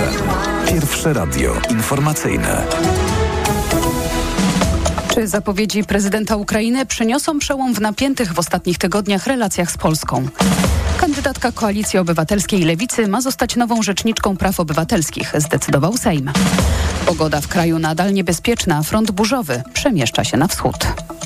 FM. Pierwsze radio informacyjne. Czy zapowiedzi prezydenta Ukrainy przyniosą przełom w napiętych w ostatnich tygodniach relacjach z Polską? Kandydatka Koalicji Obywatelskiej i Lewicy ma zostać nową rzeczniczką praw obywatelskich, zdecydował Sejm. Pogoda w kraju nadal niebezpieczna, front burzowy przemieszcza się na wschód.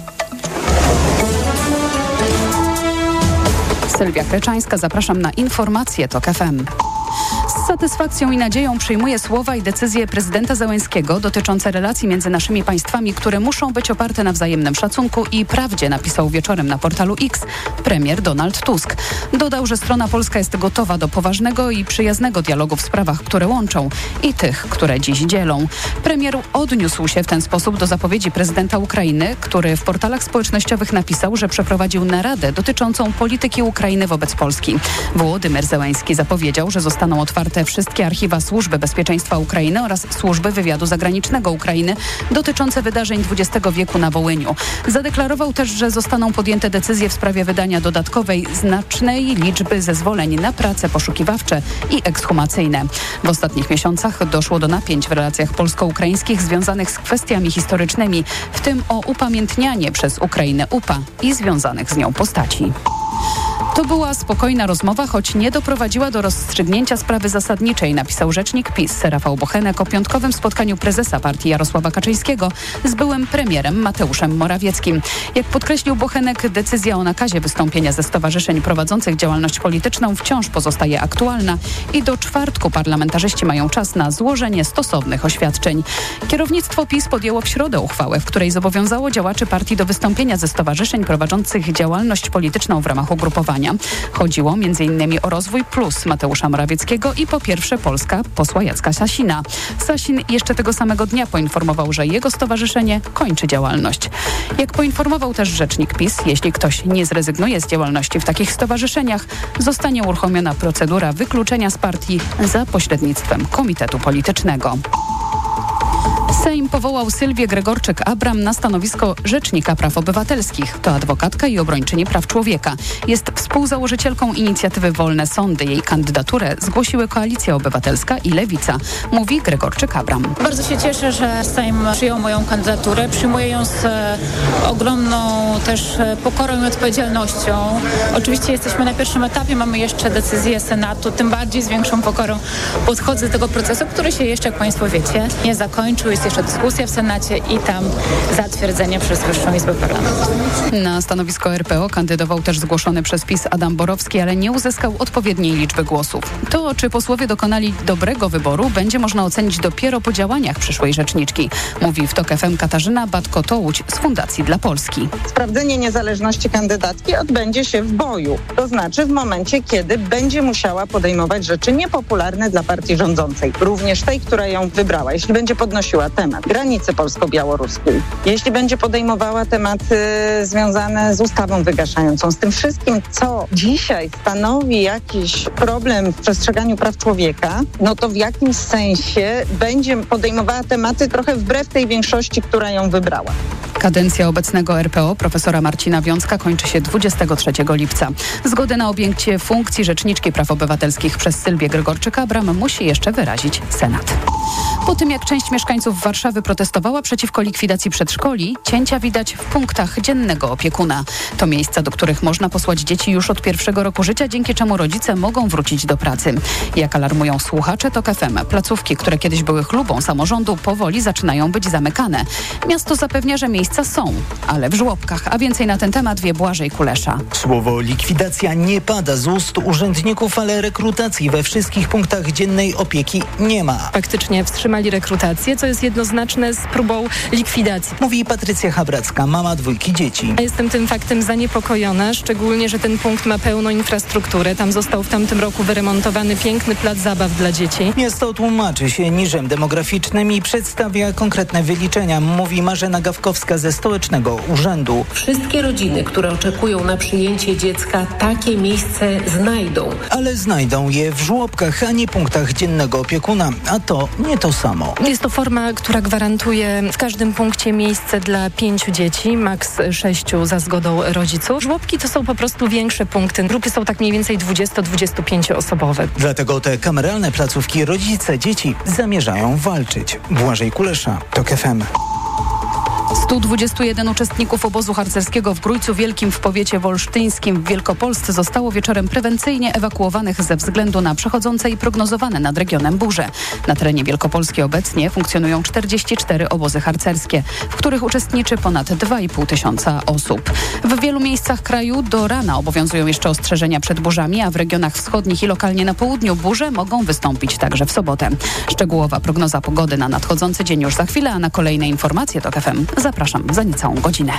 Sylwia Kreczańska, zapraszam na informacje TOK FM. Z satysfakcją i nadzieją przyjmuję słowa i decyzje prezydenta Zełenskiego dotyczące relacji między naszymi państwami, które muszą być oparte na wzajemnym szacunku i prawdzie, napisał wieczorem na portalu X premier Donald Tusk. Dodał, że strona polska jest gotowa do poważnego i przyjaznego dialogu w sprawach, które łączą i tych, które dziś dzielą. Premier odniósł się w ten sposób do zapowiedzi prezydenta Ukrainy, który w portalach społecznościowych napisał, że przeprowadził naradę dotyczącą polityki Ukrainy wobec Polski. Wołodymyr Zełenski zapowiedział, że zostaną otwarte wszystkie archiwa Służby Bezpieczeństwa Ukrainy oraz Służby Wywiadu Zagranicznego Ukrainy dotyczące wydarzeń XX wieku na Wołyniu. Zadeklarował też, że zostaną podjęte decyzje w sprawie wydania dodatkowej znacznej liczby zezwoleń na prace poszukiwawcze i ekshumacyjne. W ostatnich miesiącach doszło do napięć w relacjach polsko-ukraińskich związanych z kwestiami historycznymi, w tym o upamiętnianie przez Ukrainę UPA i związanych z nią postaci. To była spokojna rozmowa, choć nie doprowadziła do rozstrzygnięcia sprawy zasadniczej, napisał rzecznik PiS Rafał Bochenek o piątkowym spotkaniu prezesa partii Jarosława Kaczyńskiego z byłym premierem Mateuszem Morawieckim. Jak podkreślił Bochenek, decyzja o nakazie wystąpienia ze stowarzyszeń prowadzących działalność polityczną wciąż pozostaje aktualna i do czwartku parlamentarzyści mają czas na złożenie stosownych oświadczeń. Kierownictwo PiS podjęło w środę uchwałę, w której zobowiązało działaczy partii do wystąpienia ze stowarzyszeń prowadzących działalność polityczną w ramach ugrupowania. Chodziło m.in. o Rozwój Plus Mateusza Morawieckiego i Po Pierwsze Polska posła Jacka Sasina. Sasin jeszcze tego samego dnia poinformował, że jego stowarzyszenie kończy działalność. Jak poinformował też rzecznik PiS, jeśli ktoś nie zrezygnuje z działalności w takich stowarzyszeniach, zostanie uruchomiona procedura wykluczenia z partii za pośrednictwem komitetu politycznego. Sejm powołał Sylwię Gregorczyk-Abram na stanowisko Rzecznika Praw Obywatelskich. To adwokatka i obrończyni praw człowieka. Jest współzałożycielką inicjatywy Wolne Sądy. Jej kandydaturę zgłosiły Koalicja Obywatelska i Lewica, mówi Gregorczyk-Abram. Bardzo się cieszę, że Sejm przyjął moją kandydaturę. Przyjmuję ją z ogromną też pokorą i odpowiedzialnością. Oczywiście jesteśmy na pierwszym etapie, mamy jeszcze decyzję Senatu, tym bardziej z większą pokorą podchodzę do tego procesu, który się jeszcze, jak Państwo wiecie, nie zakończył. Jest jeszcze dyskusja w Senacie i tam zatwierdzenie przez Wyższą Izbę Parlamentu. Na stanowisko RPO kandydował też zgłoszony przez PiS Adam Borowski, ale nie uzyskał odpowiedniej liczby głosów. To, czy posłowie dokonali dobrego wyboru, będzie można ocenić dopiero po działaniach przyszłej rzeczniczki, mówi w TOK FM Katarzyna Batko-Tołuć z Fundacji dla Polski. Sprawdzenie niezależności kandydatki odbędzie się w boju. To znaczy w momencie, kiedy będzie musiała podejmować rzeczy niepopularne dla partii rządzącej. Również tej, która ją wybrała. Jeśli będzie podnosiła temat granicy polsko-białoruskiej, jeśli będzie podejmowała tematy związane z ustawą wygaszającą, z tym wszystkim, co dzisiaj stanowi jakiś problem w przestrzeganiu praw człowieka, no to w jakimś sensie będzie podejmowała tematy trochę wbrew tej większości, która ją wybrała. Kadencja obecnego RPO profesora Marcina Wiącka kończy się 23 lipca. Zgodę na objęcie funkcji Rzeczniczki Praw Obywatelskich przez Sylwię Gregorczyk-Abram musi jeszcze wyrazić Senat. Po tym, jak część mieszkańców Warszawy protestowała przeciwko likwidacji przedszkoli, cięcia widać w punktach dziennego opiekuna. To miejsca, do których można posłać dzieci już od pierwszego roku życia, dzięki czemu rodzice mogą wrócić do pracy. Jak alarmują słuchacze TOK FM, placówki, które kiedyś były chlubą samorządu, powoli zaczynają być zamykane. Miasto zapewnia, że miejsca są, ale w żłobkach. A więcej na ten temat wie Błażej Kulesza. Słowo likwidacja nie pada z ust urzędników, ale rekrutacji we wszystkich punktach dziennej opieki nie ma. Faktycznie wstrzymali rekrutację, co jest jednoznaczne z próbą likwidacji. Mówi Patrycja Habracka, mama 2 dzieci. Jestem tym faktem zaniepokojona, szczególnie, że ten punkt ma pełną infrastrukturę. Tam został w tamtym roku wyremontowany piękny plac zabaw dla dzieci. Miasto tłumaczy się niżem demograficznym i przedstawia konkretne wyliczenia, mówi Marzena Gawkowska ze Stołecznego Urzędu. Wszystkie rodziny, które oczekują na przyjęcie dziecka, takie miejsce znajdą. Ale znajdą je w żłobkach, a nie punktach dziennego opiekuna. A to nie to samo. Jest to forma, która gwarantuje w każdym punkcie miejsce dla 5 dzieci, maks 6 za zgodą rodziców. Żłobki to są po prostu większe punkty. Grupy są tak mniej więcej 20-25 osobowe. Dlatego te kameralne placówki rodzice dzieci zamierzają walczyć. Błażej Kulesza, TOK FM. 121 uczestników obozu harcerskiego w Grójcu Wielkim w powiecie wolsztyńskim w Wielkopolsce zostało wieczorem prewencyjnie ewakuowanych ze względu na przechodzące i prognozowane nad regionem burze. Na terenie Wielkopolski obecnie funkcjonują 44 obozy harcerskie, w których uczestniczy ponad 2,5 tysiąca osób. W wielu miejscach kraju do rana obowiązują jeszcze ostrzeżenia przed burzami, a w regionach wschodnich i lokalnie na południu burze mogą wystąpić także w sobotę. Szczegółowa prognoza pogody na nadchodzący dzień już za chwilę, a na kolejne informacje TOK FM zapraszam za niecałą godzinę.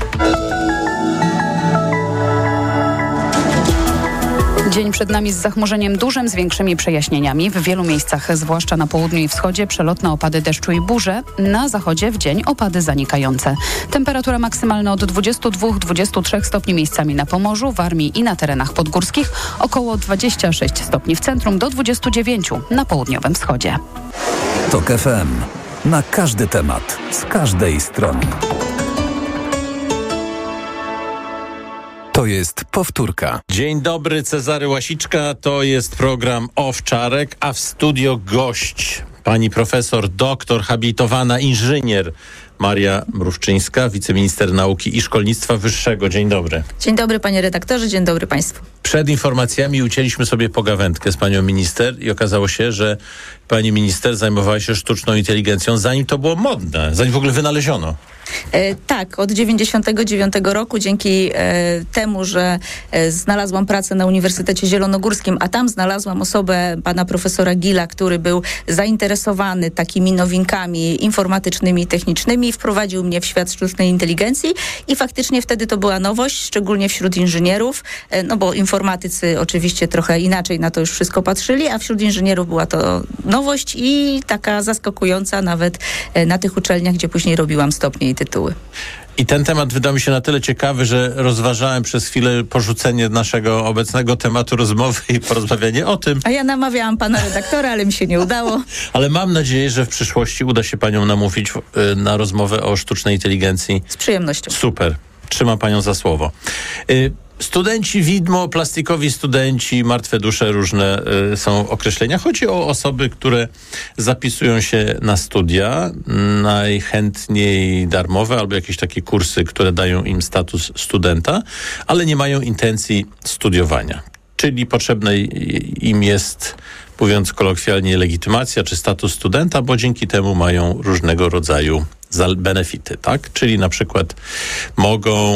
Dzień przed nami z zachmurzeniem dużym, z większymi przejaśnieniami. W wielu miejscach, zwłaszcza na południu i wschodzie, przelotne opady deszczu i burze. Na zachodzie w dzień opady zanikające. Temperatura maksymalna od 22-23 stopni miejscami na Pomorzu, Warmii i na terenach podgórskich. Około 26 stopni w centrum do 29 na południowym wschodzie. TOK FM. Na każdy temat, z każdej strony. To jest powtórka. Dzień dobry, Cezary Łasiczka. To jest program Owczarek, a w studio gość pani profesor, doktor, habilitowana inżynier Maria Mrówczyńska, wiceminister nauki i szkolnictwa wyższego. Dzień dobry. Dzień dobry, panie redaktorze, dzień dobry państwu. Przed informacjami ucięliśmy sobie pogawędkę z panią minister i okazało się, że pani minister zajmowała się sztuczną inteligencją, zanim to było modne, zanim w ogóle wynaleziono. Tak, od 99 roku dzięki temu, że znalazłam pracę na Uniwersytecie Zielonogórskim, a tam znalazłam osobę pana profesora Gila, który był zainteresowany takimi nowinkami informatycznymi i technicznymi, wprowadził mnie w świat sztucznej inteligencji i faktycznie wtedy to była nowość, szczególnie wśród inżynierów, no bo informatycy oczywiście trochę inaczej na to już wszystko patrzyli, a wśród inżynierów była to nowość i taka zaskakująca nawet na tych uczelniach, gdzie później robiłam stopnie i tytuły. I ten temat wydał mi się na tyle ciekawy, że rozważałem przez chwilę porzucenie naszego obecnego tematu rozmowy i porozmawianie o tym. A ja namawiałam pana redaktora, ale mi się nie udało. Ale mam nadzieję, że w przyszłości uda się panią namówić na rozmowę o sztucznej inteligencji. Z przyjemnością. Super. Trzymam panią za słowo. Studenci widmo, plastikowi studenci, martwe dusze, różne są określenia. Chodzi o osoby, które zapisują się na studia, najchętniej darmowe albo jakieś takie kursy, które dają im status studenta, ale nie mają intencji studiowania. Czyli potrzebne im jest, mówiąc kolokwialnie, legitymacja czy status studenta, bo dzięki temu mają różnego rodzaju benefity, tak? Czyli na przykład mogą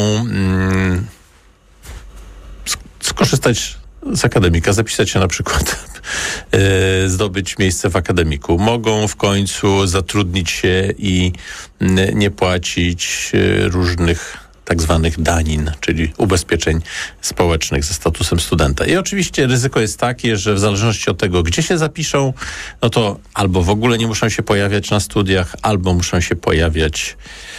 skorzystać z akademika, zapisać się na przykład, zdobyć miejsce w akademiku. Mogą w końcu zatrudnić się i nie płacić różnych tak zwanych danin, czyli ubezpieczeń społecznych ze statusem studenta. I oczywiście ryzyko jest takie, że w zależności od tego, gdzie się zapiszą, no to albo w ogóle nie muszą się pojawiać na studiach, albo muszą się pojawiać,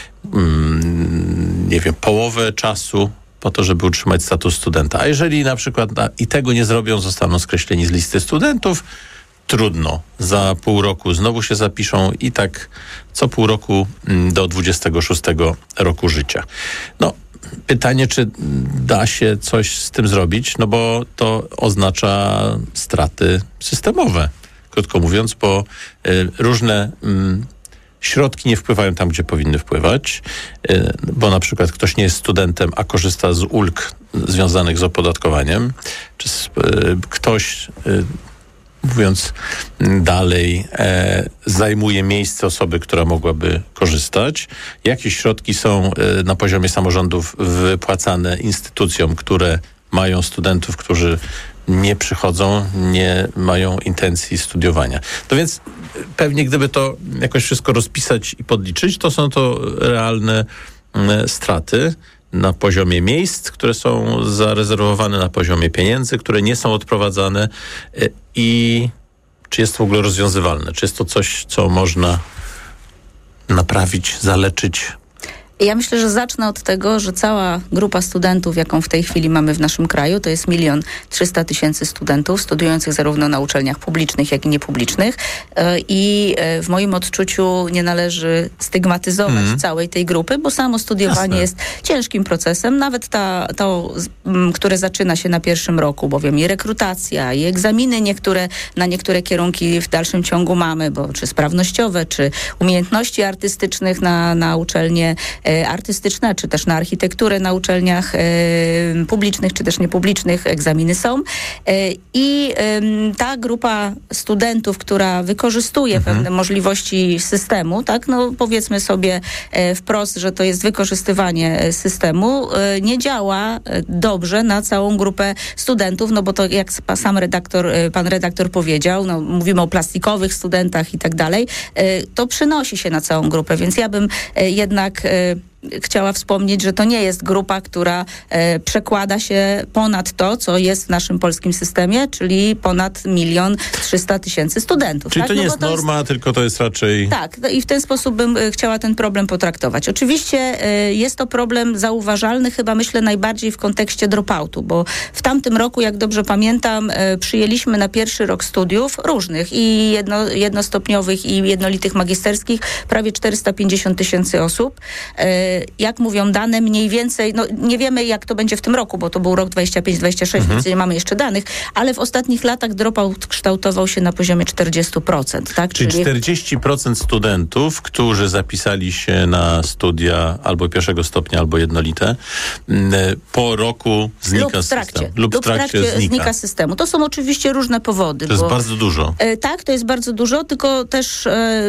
nie wiem, połowę czasu po to, żeby utrzymać status studenta. A jeżeli na przykład i tego nie zrobią, zostaną skreśleni z listy studentów, trudno. Za pół roku znowu się zapiszą i tak co pół roku do 26 roku życia. No, pytanie, czy da się coś z tym zrobić, no bo to oznacza straty systemowe. Krótko mówiąc, bo różne środki nie wpływają tam, gdzie powinny wpływać, bo na przykład ktoś nie jest studentem, a korzysta z ulg związanych z opodatkowaniem, czy ktoś, mówiąc dalej, zajmuje miejsce osoby, która mogłaby korzystać. Jakieś środki są na poziomie samorządów wypłacane instytucjom, które mają studentów, którzy nie przychodzą, nie mają intencji studiowania. No więc pewnie gdyby to jakoś wszystko rozpisać i podliczyć, to są to realne straty na poziomie miejsc, które są zarezerwowane, na poziomie pieniędzy, które nie są odprowadzane i czy jest to w ogóle rozwiązywalne? Czy jest to coś, co można naprawić, zaleczyć? Ja myślę, że zacznę od tego, że cała grupa studentów, jaką w tej chwili mamy w naszym kraju, to jest 1 300 000 studentów studiujących zarówno na uczelniach publicznych, jak i niepublicznych. I w moim odczuciu nie należy stygmatyzować całej tej grupy, bo samo studiowanie jest ciężkim procesem. Nawet to, które zaczyna się na pierwszym roku, bowiem i rekrutacja, i egzaminy na niektóre kierunki w dalszym ciągu mamy, bo czy sprawnościowe, czy umiejętności artystycznych na uczelnie artystyczne, czy też na architekturę na uczelniach publicznych, czy też niepublicznych egzaminy są. I ta grupa studentów, która wykorzystuje pewne możliwości systemu, tak, no powiedzmy sobie wprost, że to jest wykorzystywanie systemu, nie działa dobrze na całą grupę studentów, no bo to jak pan redaktor powiedział, no mówimy o plastikowych studentach i tak dalej, to przynosi się na całą grupę, więc ja bym jednak chciała wspomnieć, że to nie jest grupa, która przekłada się ponad to, co jest w naszym polskim systemie, czyli ponad 1 300 000 studentów. Czyli tak? to nie jest norma, tylko to jest raczej... Tak, i w ten sposób bym chciała ten problem potraktować. Oczywiście jest to problem zauważalny, chyba myślę najbardziej w kontekście dropoutu, bo w tamtym roku, jak dobrze pamiętam, przyjęliśmy na pierwszy rok studiów różnych i jednostopniowych i jednolitych magisterskich prawie 450 000 osób. Jak mówią dane, mniej więcej, no nie wiemy jak to będzie w tym roku, bo to był rok 25-26, więc nie mamy jeszcze danych, ale w ostatnich latach dropout kształtował się na poziomie 40%. Tak? Czyli 40% studentów, którzy zapisali się na studia albo pierwszego stopnia, albo jednolite, po roku znika z systemu. Lub w trakcie znika z systemu. To są oczywiście różne powody. To jest bardzo dużo. Tak, to jest bardzo dużo, tylko też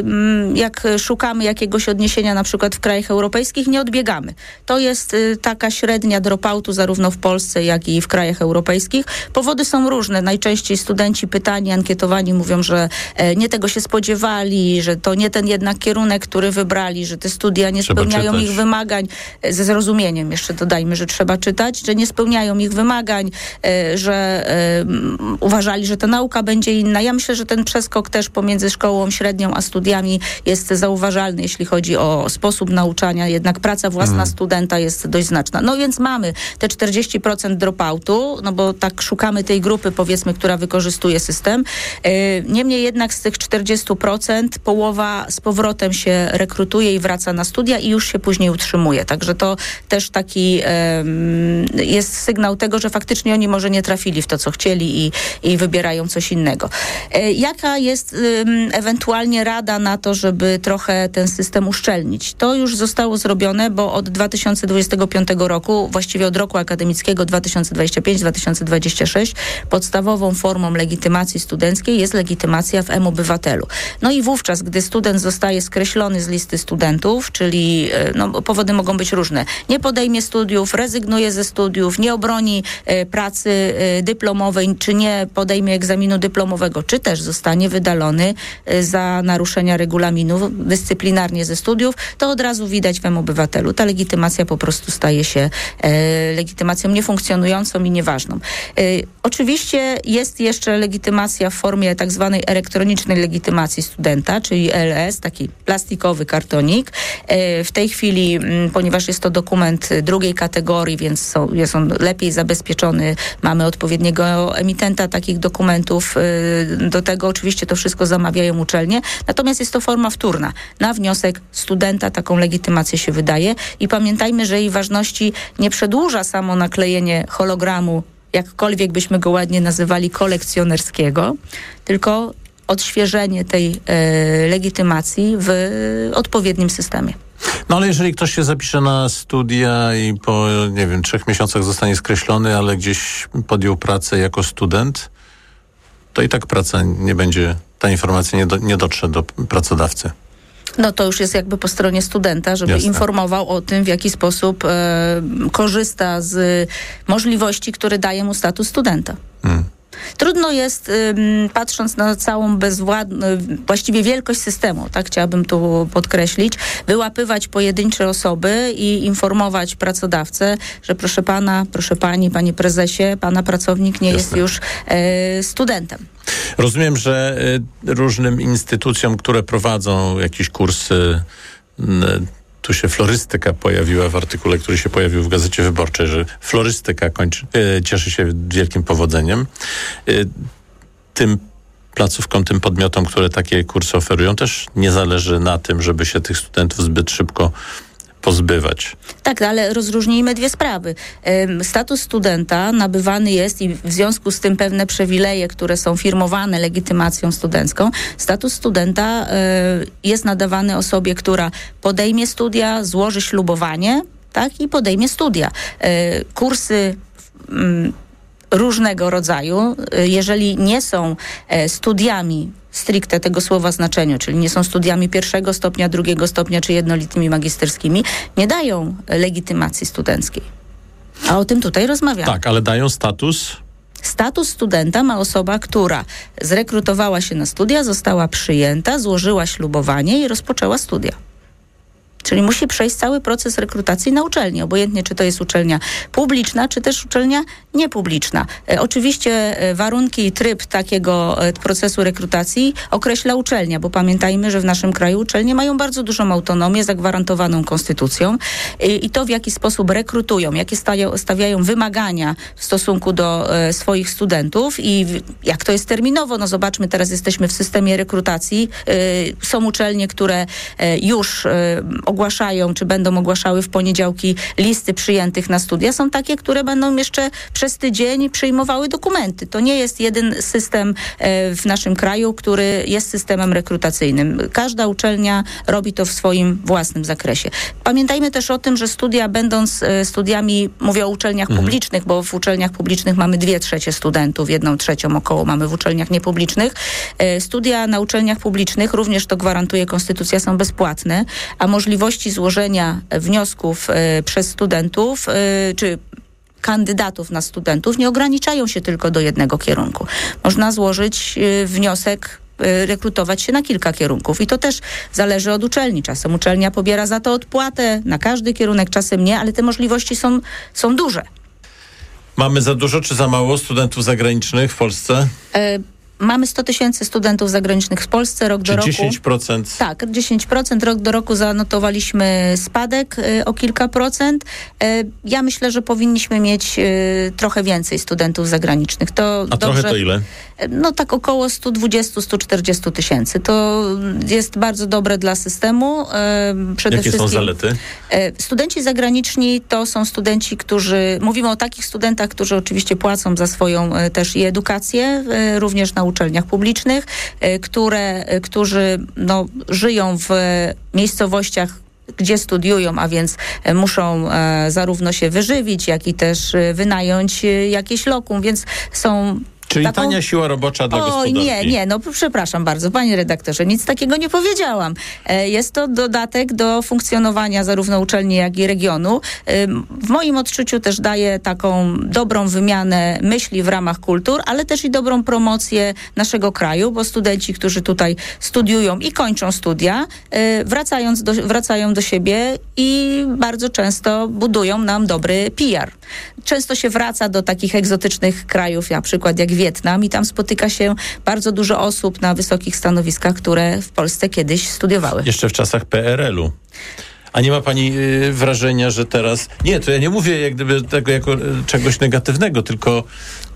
jak szukamy jakiegoś odniesienia na przykład w krajach europejskich, nie odbiegamy. To jest taka średnia dropoutu zarówno w Polsce, jak i w krajach europejskich. Powody są różne. Najczęściej studenci pytani, ankietowani mówią, że nie tego się spodziewali, że to nie ten jednak kierunek, który wybrali, że te studia nie spełniają ich wymagań. Ze zrozumieniem jeszcze dodajmy, że trzeba czytać, że nie spełniają ich wymagań, że uważali, że ta nauka będzie inna. Ja myślę, że ten przeskok też pomiędzy szkołą średnią a studiami jest zauważalny, jeśli chodzi o sposób nauczania. Jednak praca własna studenta jest dość znaczna. No więc mamy te 40% dropoutu, no bo tak szukamy tej grupy, powiedzmy, która wykorzystuje system. Niemniej jednak z tych 40% połowa z powrotem się rekrutuje i wraca na studia i już się później utrzymuje. Także to też taki jest sygnał tego, że faktycznie oni może nie trafili w to, co chcieli i wybierają coś innego. Jaka jest ewentualnie rada na to, żeby trochę ten system uszczelnić? To już zostało zrobione, bo od 2025 roku, właściwie od roku akademickiego 2025-2026, podstawową formą legitymacji studenckiej jest legitymacja w M-Obywatelu. No i wówczas, gdy student zostaje skreślony z listy studentów, czyli powody mogą być różne. Nie podejmie studiów, rezygnuje ze studiów, nie obroni pracy dyplomowej, czy nie podejmie egzaminu dyplomowego, czy też zostanie wydalony za naruszenia regulaminu dyscyplinarnie ze studiów, to od razu widać w M-Obywatelu. Ta legitymacja po prostu staje się legitymacją niefunkcjonującą i nieważną. Oczywiście jest jeszcze legitymacja w formie tak zwanej elektronicznej legitymacji studenta, czyli LS, taki plastikowy kartonik. W tej chwili, ponieważ jest to dokument drugiej kategorii, więc jest on lepiej zabezpieczony, mamy odpowiedniego emitenta takich dokumentów. Do tego oczywiście to wszystko zamawiają uczelnie. Natomiast jest to forma wtórna. Na wniosek studenta taką legitymację się wydaje i pamiętajmy, że jej ważności nie przedłuża samo naklejenie hologramu, jakkolwiek byśmy go ładnie nazywali, kolekcjonerskiego, tylko odświeżenie tej legitymacji w odpowiednim systemie. No ale jeżeli ktoś się zapisze na studia i po, 3 miesiącach zostanie skreślony, ale gdzieś podjął pracę jako student, to i tak praca nie będzie, ta informacja nie dotrze do pracodawcy. No to już jest jakby po stronie studenta, żeby informował o tym, w jaki sposób korzysta z możliwości, które daje mu status studenta. Trudno jest, patrząc na całą właściwie wielkość systemu, tak chciałabym tu podkreślić, wyłapywać pojedyncze osoby i informować pracodawcę, że proszę pana, proszę pani, panie prezesie, pana pracownik nie jest już studentem. Rozumiem, że różnym instytucjom, które prowadzą jakieś kursy tu się florystyka pojawiła w artykule, który się pojawił w Gazecie Wyborczej, że florystyka cieszy się wielkim powodzeniem. Tym placówkom, tym podmiotom, które takie kursy oferują, też nie zależy na tym, żeby się tych studentów zbyt szybko pozbywać. Tak, ale rozróżnijmy dwie sprawy. Status studenta nabywany jest i w związku z tym pewne przywileje, które są firmowane legitymacją studencką. Status studenta jest nadawany osobie, która podejmie studia, złoży ślubowanie, tak, i podejmie studia. Kursy różnego rodzaju, jeżeli nie są studiami stricte tego słowa znaczeniu, czyli nie są studiami 1. stopnia, 2. stopnia czy jednolitymi magisterskimi, nie dają legitymacji studenckiej. A o tym tutaj rozmawiamy. Tak, ale dają status? Status studenta ma osoba, która zrekrutowała się na studia, została przyjęta, złożyła ślubowanie i rozpoczęła studia. Czyli musi przejść cały proces rekrutacji na uczelni, obojętnie czy to jest uczelnia publiczna, czy też uczelnia niepubliczna. Oczywiście warunki i tryb takiego procesu rekrutacji określa uczelnia, bo pamiętajmy, że w naszym kraju uczelnie mają bardzo dużą autonomię zagwarantowaną konstytucją i to, w jaki sposób rekrutują, jakie stawiają wymagania w stosunku do swoich studentów i jak to jest terminowo. No zobaczmy, teraz jesteśmy w systemie rekrutacji. Są uczelnie, które już ogłaszają, czy będą ogłaszały w poniedziałki listy przyjętych na studia. Są takie, które będą jeszcze przez tydzień przyjmowały dokumenty. To nie jest jeden system w naszym kraju, który jest systemem rekrutacyjnym. Każda uczelnia robi to w swoim własnym zakresie. Pamiętajmy też o tym, że studia, będąc studiami, mówię o uczelniach publicznych, bo w uczelniach publicznych mamy 2/3 studentów, 1/3 około mamy w uczelniach niepublicznych. Studia na uczelniach publicznych, również to gwarantuje konstytucja, są bezpłatne, a możliwości złożenia wniosków przez studentów, czy kandydatów na studentów nie ograniczają się tylko do jednego kierunku. Można złożyć wniosek, rekrutować się na kilka kierunków i to też zależy od uczelni. Czasem uczelnia pobiera za to odpłatę na każdy kierunek, czasem nie, ale te możliwości są duże. Mamy za dużo czy za mało studentów zagranicznych w Polsce? Mamy 100 000 studentów zagranicznych w Polsce rok do roku. 10%? Tak, 10%. Rok do roku zanotowaliśmy spadek o kilka procent. Ja myślę, że powinniśmy mieć trochę więcej studentów zagranicznych. A trochę to ile? No tak około 120-140 tysięcy. To jest bardzo dobre dla systemu. Jakie są zalety? Studenci zagraniczni to są studenci, którzy, mówimy o takich studentach, którzy oczywiście płacą za swoją też i edukację, również na uczelniach publicznych, którzy żyją w miejscowościach, gdzie studiują, a więc muszą zarówno się wyżywić, jak i też wynająć jakieś lokum, więc są... Czyli tania siła robocza dla gospodarki. Nie, przepraszam bardzo, panie redaktorze, nic takiego nie powiedziałam. Jest to dodatek do funkcjonowania zarówno uczelni, jak i regionu. W moim odczuciu też daje taką dobrą wymianę myśli w ramach kultur, ale też i dobrą promocję naszego kraju, bo studenci, którzy tutaj studiują i kończą studia, wracają do siebie i bardzo często budują nam dobry PR. Często się wraca do takich egzotycznych krajów, na przykład jak Wietnam, i tam spotyka się bardzo dużo osób na wysokich stanowiskach, które w Polsce kiedyś studiowały. Jeszcze w czasach PRL-u. A nie ma pani wrażenia, że teraz... Nie, to ja nie mówię jak gdyby tego jako czegoś negatywnego, tylko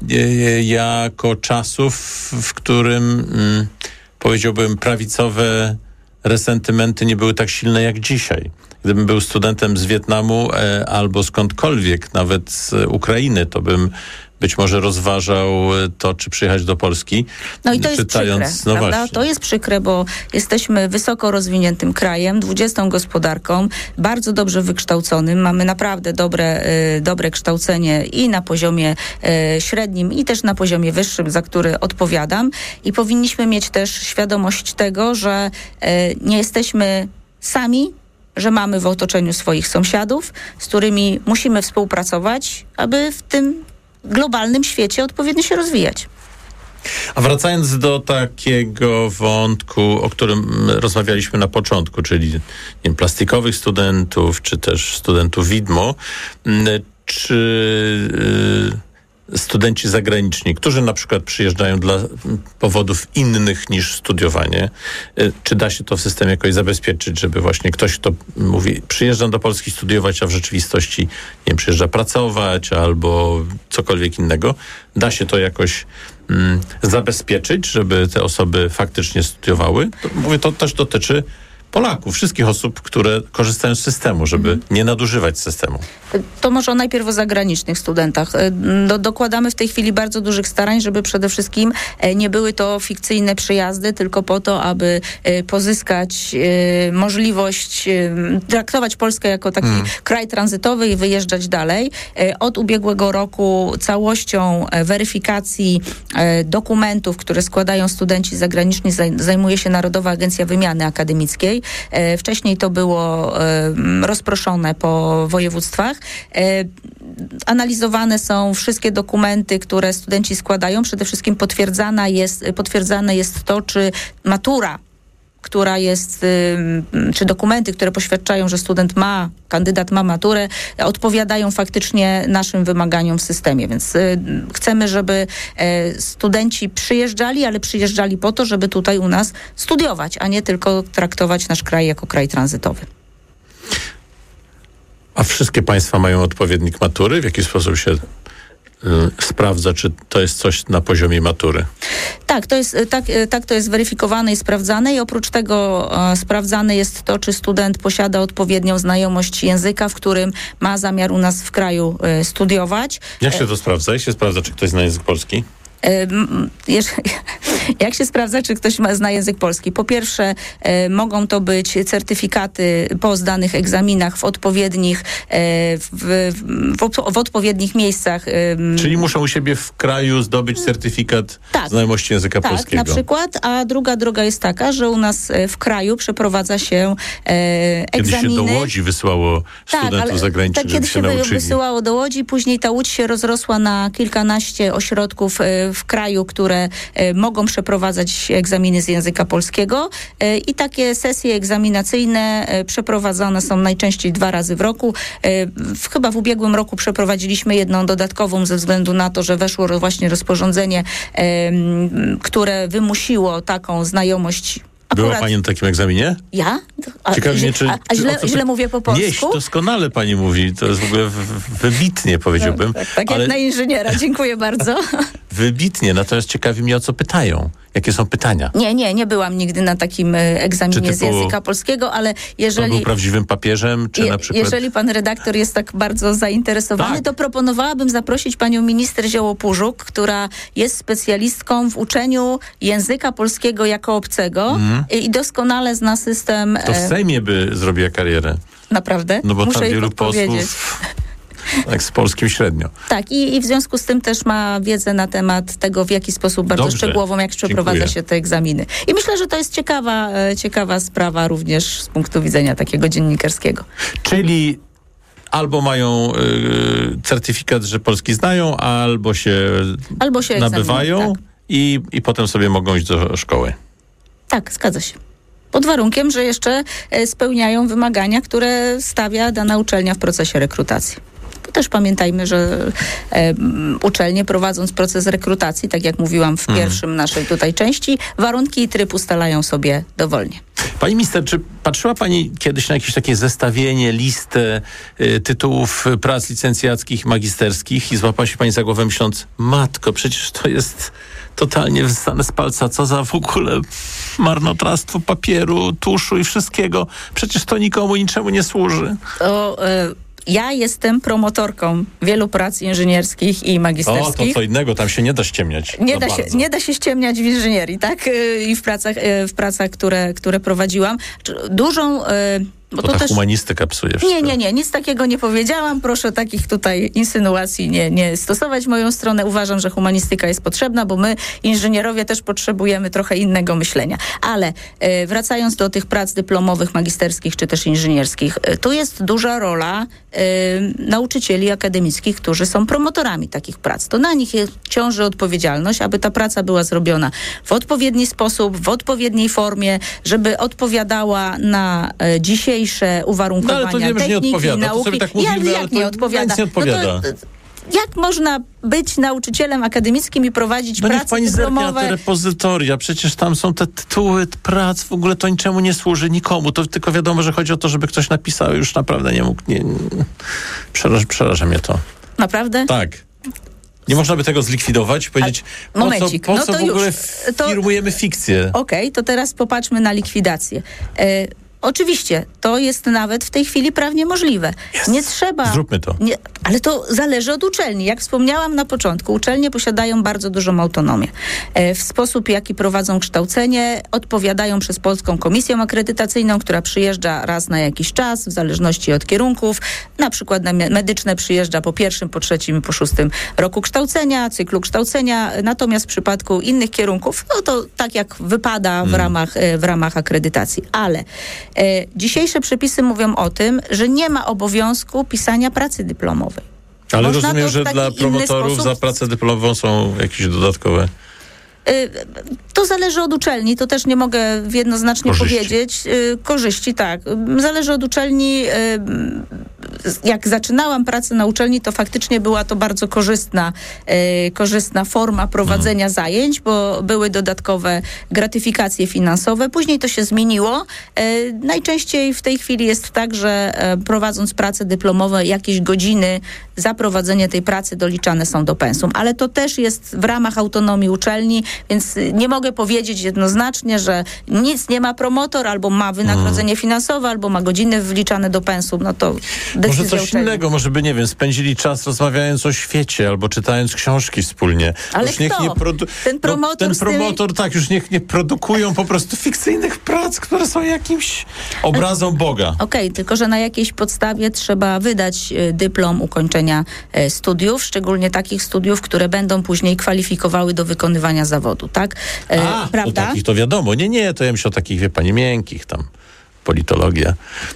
jako czasów, w którym powiedziałbym prawicowe resentymenty nie były tak silne jak dzisiaj. Gdybym był studentem z Wietnamu albo skądkolwiek, nawet z Ukrainy, to bym być może rozważał to, czy przyjechać do Polski. No i to jest przykre, prawda? To jest przykre, bo jesteśmy wysoko rozwiniętym krajem, 20. gospodarką, bardzo dobrze wykształconym. Mamy naprawdę dobre kształcenie i na poziomie średnim, i też na poziomie wyższym, za który odpowiadam. I powinniśmy mieć też świadomość tego, że nie jesteśmy sami, że mamy w otoczeniu swoich sąsiadów, z którymi musimy współpracować, aby w tym globalnym świecie odpowiednio się rozwijać. A wracając do takiego wątku, o którym rozmawialiśmy na początku, czyli plastikowych studentów, czy też studentów widmo, czy studenci zagraniczni, którzy na przykład przyjeżdżają dla powodów innych niż studiowanie, czy da się to w systemie jakoś zabezpieczyć, żeby właśnie ktoś, kto mówi, przyjeżdżam do Polski studiować, a w rzeczywistości, nie wiem, przyjeżdża pracować albo cokolwiek innego, da się to jakoś zabezpieczyć, żeby te osoby faktycznie studiowały? Mówię, to też dotyczy Polaków, wszystkich osób, które korzystają z systemu, żeby nie nadużywać systemu. To może najpierw o zagranicznych studentach. Dokładamy w tej chwili bardzo dużych starań, żeby przede wszystkim nie były to fikcyjne przyjazdy, tylko po to, aby pozyskać możliwość traktować Polskę jako taki kraj tranzytowy i wyjeżdżać dalej. Od ubiegłego roku całością weryfikacji dokumentów, które składają studenci zagraniczni, zajmuje się Narodowa Agencja Wymiany Akademickiej. Wcześniej to było rozproszone po województwach. Analizowane są wszystkie dokumenty, które studenci składają. Przede wszystkim potwierdzane jest to, czy matura, która jest, czy dokumenty, które poświadczają, że kandydat ma maturę, odpowiadają faktycznie naszym wymaganiom w systemie. Więc chcemy, żeby studenci przyjeżdżali, ale przyjeżdżali po to, żeby tutaj u nas studiować, a nie tylko traktować nasz kraj jako kraj tranzytowy. A wszystkie państwa mają odpowiednik matury? W jaki sposób się sprawdza, czy to jest coś na poziomie matury? Tak, to jest weryfikowane i sprawdzane i oprócz tego sprawdzane jest to, czy student posiada odpowiednią znajomość języka, w którym ma zamiar u nas w kraju studiować. Jak się to sprawdza? Jak się sprawdza, czy ktoś zna język polski? Jak się sprawdza, czy ktoś zna język polski? Po pierwsze, mogą to być certyfikaty po zdanych egzaminach w odpowiednich miejscach. Czyli muszą u siebie w kraju zdobyć certyfikat znajomości języka polskiego. Tak, na przykład. A druga droga jest taka, że u nas w kraju przeprowadza się egzaminy. Kiedyś się do Łodzi wysyłało studentów zagranicznych, żeby się nauczyli. Kiedyś się wysyłało do Łodzi, później ta Łódź się rozrosła na kilkanaście ośrodków w kraju, które mogą przeprowadzać egzaminy z języka polskiego i takie sesje egzaminacyjne przeprowadzane są najczęściej 2 razy w roku. Chyba w ubiegłym roku przeprowadziliśmy jedną dodatkową ze względu na to, że weszło właśnie rozporządzenie, które wymusiło taką znajomość. Była pani na takim egzaminie? Ja? Ciekawi mnie, źle mówię po polsku? Nie, doskonale pani mówi. To jest w ogóle wybitnie, powiedziałbym. Tak jak na inżyniera. Dziękuję bardzo. Wybitnie, natomiast ciekawi mnie, o co pytają. Jakie są pytania? Nie byłam nigdy na takim egzaminie z języka polskiego, ale jeżeli... Pan był prawdziwym papieżem, czy na przykład... Jeżeli pan redaktor jest tak bardzo zainteresowany, to proponowałabym zaprosić panią minister Zioło-Pużuk, która jest specjalistką w uczeniu języka polskiego jako obcego i doskonale zna system... To w Sejmie by zrobiła karierę. Naprawdę? No bo muszę tam wielu posłów... Tak, z polskim średnio. Tak, i w związku z tym też ma wiedzę na temat tego, w jaki sposób bardzo szczegółową, jak przeprowadza się te egzaminy. I myślę, że to jest ciekawa sprawa również z punktu widzenia takiego dziennikarskiego. Czyli albo mają certyfikat, że polski znają, albo się nabywają tak. i potem sobie mogą iść do szkoły. Tak, zgadza się. Pod warunkiem, że jeszcze spełniają wymagania, które stawia dana uczelnia w procesie rekrutacji. Też pamiętajmy, że uczelnie, prowadząc proces rekrutacji, tak jak mówiłam w pierwszym naszej tutaj części, warunki i tryb ustalają sobie dowolnie. Pani minister, czy patrzyła pani kiedyś na jakieś takie zestawienie, listę tytułów prac licencjackich, magisterskich i złapała się pani za głowę myśląc, matko, przecież to jest totalnie wysane z palca, co za w ogóle marnotrawstwo papieru, tuszu i wszystkiego. Przecież to nikomu niczemu nie służy. Ja jestem promotorką wielu prac inżynierskich i magisterskich. O, to co innego, tam się nie da ściemniać. Nie da się ściemniać w inżynierii, tak? I w pracach, które prowadziłam. Dużą... Bo to ta humanistyka psuje wszystko. Nie, nic takiego nie powiedziałam. Proszę takich tutaj insynuacji nie stosować w moją stronę. Uważam, że humanistyka jest potrzebna, bo my, inżynierowie, też potrzebujemy trochę innego myślenia. Ale wracając do tych prac dyplomowych, magisterskich czy też inżynierskich, tu jest duża rola nauczycieli akademickich, którzy są promotorami takich prac. To na nich ciąży odpowiedzialność, aby ta praca była zrobiona w odpowiedni sposób, w odpowiedniej formie, żeby odpowiadała na dzisiejsze uwarunkowania techniki, nauki. To sobie tak mówimy, jak nie odpowiada? Nie odpowiada. Jak można być nauczycielem akademickim i prowadzić prace niech pani dyplomowe? zerknie na te repozytoria, przecież tam są te tytuły prac, w ogóle to niczemu nie służy, nikomu, to tylko wiadomo, że chodzi o to, żeby ktoś napisał, już naprawdę nie mógł, przeraża mnie to. Naprawdę? Tak. Nie można by tego zlikwidować i powiedzieć, po co w ogóle firmujemy fikcję? Okej, to teraz popatrzmy na likwidację. Oczywiście, to jest nawet w tej chwili prawnie możliwe. Nie trzeba... Zróbmy to. Ale to zależy od uczelni. Jak wspomniałam na początku, uczelnie posiadają bardzo dużą autonomię. W sposób, jaki prowadzą kształcenie, odpowiadają przez Polską Komisję Akredytacyjną, która przyjeżdża raz na jakiś czas, w zależności od kierunków. Na przykład na medyczne przyjeżdża po 1., po 3. i po 6. roku kształcenia, cyklu kształcenia. Natomiast w przypadku innych kierunków, no to tak jak wypada w ramach akredytacji. Ale dzisiejsze przepisy mówią o tym, że nie ma obowiązku pisania pracy dyplomowej. Ale Można rozumiem, że dla promotorów za pracę dyplomową są jakieś dodatkowe... To zależy od uczelni, to też nie mogę jednoznacznie powiedzieć. Korzyści, tak. Zależy od uczelni. Jak zaczynałam pracę na uczelni, to faktycznie była to bardzo korzystna forma prowadzenia zajęć, bo były dodatkowe gratyfikacje finansowe. Później to się zmieniło. Najczęściej w tej chwili jest tak, że prowadząc pracę dyplomową, jakieś godziny za prowadzenie tej pracy doliczane są do pensum. Ale to też jest w ramach autonomii uczelni, więc nie mogę powiedzieć jednoznacznie, że nic nie ma promotor, albo ma wynagrodzenie finansowe, albo ma godziny wliczane do pensum. No to decyzja może coś uczelni. innego, może by, nie wiem, spędzili czas rozmawiając o świecie, albo czytając książki wspólnie. Ale już kto? Ten promotor, tak, już niech nie produkują po prostu fikcyjnych prac, które są jakimś obrazą Boga. Okej, tylko że na jakiejś podstawie trzeba wydać dyplom ukończenia studiów, szczególnie takich studiów, które będą później kwalifikowały do wykonywania zawodu, tak? Prawda? To takich to wiadomo. Nie, to ja myślę o takich, wie pani, miękkich tam, politologia.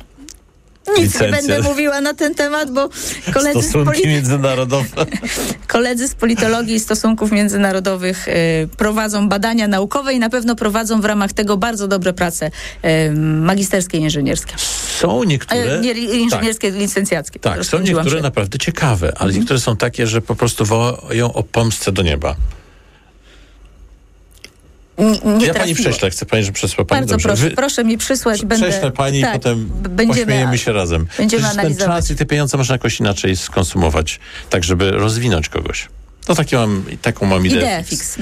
Nic nie będę mówiła na ten temat, bo stosunki międzynarodowe. Koledzy z politologii i stosunków międzynarodowych prowadzą badania naukowe i na pewno prowadzą w ramach tego bardzo dobre prace magisterskie i inżynierskie. Są niektóre... inżynierskie, licencjackie. Tak, są niektóre naprawdę ciekawe, ale niektóre są takie, że po prostu wołają o pomstę do nieba. Ja pani prześlę, chce pani, że przesła pani. Bardzo proszę mi przysłać. Prześlę pani i potem pośmiejemy się razem. Będziemy analizować. Ten czas i te pieniądze można jakoś inaczej skonsumować, tak żeby rozwinąć kogoś. No taką mam ideę. Idea fix.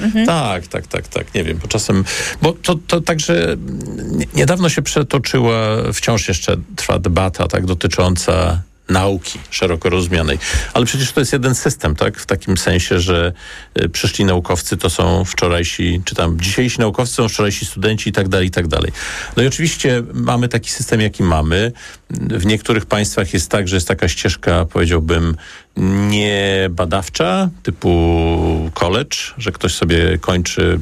Tak. Nie wiem, bo czasem... Bo to także niedawno się przetoczyła, wciąż jeszcze trwa debata tak dotycząca nauki szeroko rozumianej. Ale przecież to jest jeden system, tak? W takim sensie, że przyszli naukowcy to są wczorajsi, czy tam dzisiejsi naukowcy są wczorajsi studenci i tak dalej, i tak dalej. No i oczywiście mamy taki system, jaki mamy. W niektórych państwach jest tak, że jest taka ścieżka, powiedziałbym, nie badawcza, typu college, że ktoś sobie kończy,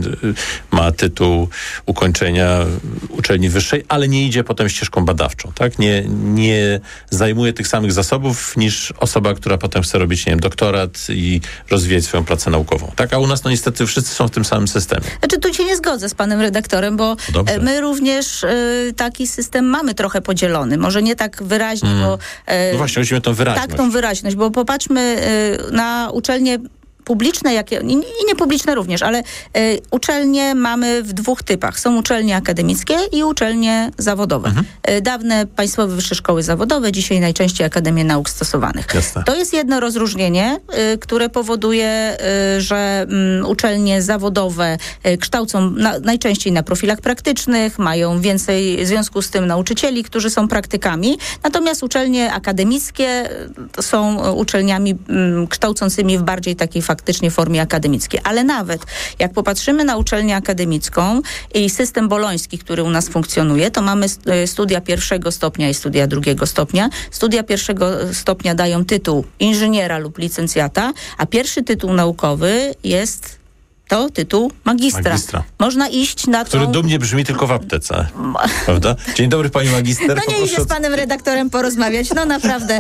ma tytuł ukończenia uczelni wyższej, ale nie idzie potem ścieżką badawczą, tak? Nie zajmuje tych samych zasobów niż osoba, która potem chce robić, nie wiem, doktorat i rozwijać swoją pracę naukową, tak? A u nas, no niestety, wszyscy są w tym samym systemie. Znaczy, tu się nie zgodzę z panem redaktorem, bo my również taki system mamy trochę podzielony. Może nie tak wyraźnie, bo... No właśnie, musimy tą wyraźność. Tak, tą wyraźność, bo popatrzmy na uczelnie publiczne, i niepubliczne również, ale uczelnie mamy w dwóch typach. Są uczelnie akademickie i uczelnie zawodowe. Dawne państwowe wyższe szkoły zawodowe, dzisiaj najczęściej Akademie Nauk Stosowanych. Jasne. To jest jedno rozróżnienie, które powoduje, że uczelnie zawodowe kształcą najczęściej na profilach praktycznych, mają więcej w związku z tym nauczycieli, którzy są praktykami, natomiast uczelnie akademickie są uczelniami kształcącymi w bardziej takiej faktycznie formie akademickiej. Ale nawet jak popatrzymy na uczelnię akademicką i system boloński, który u nas funkcjonuje, to mamy studia 1. stopnia i studia 2. stopnia. Studia 1. stopnia dają tytuł inżyniera lub licencjata, a pierwszy tytuł naukowy jest to tytuł magistra. Można iść na który dumnie brzmi tylko w aptece. Prawda? Dzień dobry, pani magister. No nie idzie z panem redaktorem porozmawiać. No naprawdę.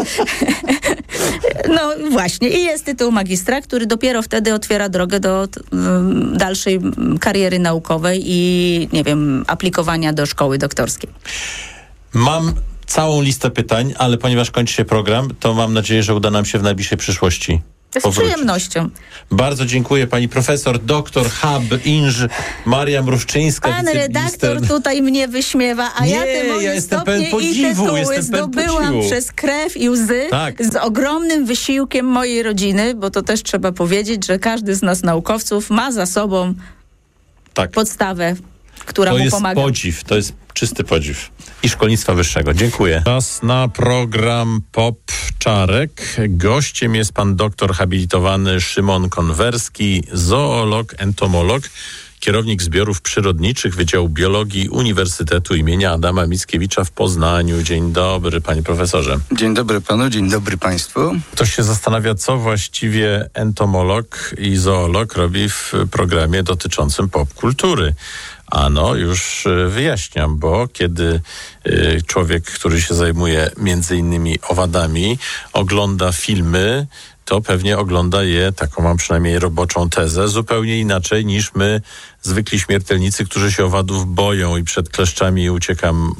No właśnie. I jest tytuł magistra, który dopiero wtedy otwiera drogę do dalszej kariery naukowej i, nie wiem, aplikowania do szkoły doktorskiej. Mam całą listę pytań, ale ponieważ kończy się program, to mam nadzieję, że uda nam się w najbliższej przyszłości Z przyjemnością. Bardzo dziękuję pani profesor, doktor Inż Maria Mruszczyńska. Pan redaktor tutaj mnie wyśmiewa, a ja te moje stopnie i tytuły zdobyłam przez krew i łzy z ogromnym wysiłkiem mojej rodziny, bo to też trzeba powiedzieć, że każdy z nas naukowców ma za sobą podstawę, która mu pomaga. To jest czysty podziw. I szkolnictwa wyższego. Dziękuję. Czas na program Pop Czarek. Gościem jest pan doktor habilitowany Szymon Konwerski, zoolog, entomolog, kierownik zbiorów przyrodniczych Wydziału Biologii Uniwersytetu imienia Adama Mickiewicza w Poznaniu. Dzień dobry, panie profesorze. Dzień dobry panu, dzień dobry państwu. Ktoś się zastanawia, co właściwie entomolog i zoolog robi w programie dotyczącym popkultury. Ano, już wyjaśniam, bo kiedy człowiek, który się zajmuje między innymi owadami, ogląda filmy, to pewnie ogląda je, taką mam przynajmniej roboczą tezę, zupełnie inaczej niż my, zwykli śmiertelnicy, którzy się owadów boją i przed kleszczami uciekają.